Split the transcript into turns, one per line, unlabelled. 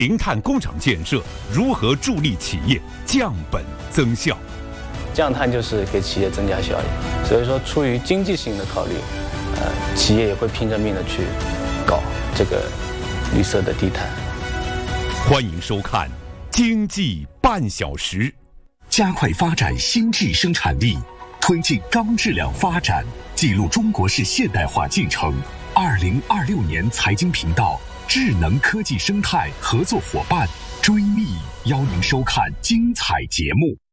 零碳工厂建设如何助力企业降本增效？
降碳就是给企业增加效益，所以说出于经济性的考虑，企业也会拼着命的去搞这个绿色的低碳。
欢迎收看《经济半小时》。
加快发展新质生产力，推进高质量发展，记录中国式现代化进程。2026年财经频道智能科技生态合作伙伴追觅，邀您收看精彩节目。